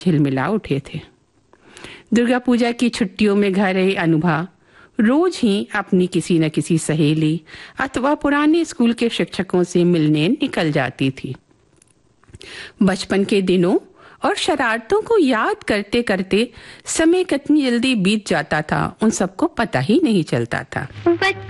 झिलमिला उठे थे। दुर्गा पूजा की छुट्टियों में घर आई अनुभा रोज ही अपनी किसी न किसी सहेली अथवा पुराने स्कूल के शिक्षकों से मिलने निकल जाती थी। बचपन के दिनों और शरारतों को याद करते करते समय कितनी जल्दी बीत जाता था उन सबको पता ही नहीं चलता था।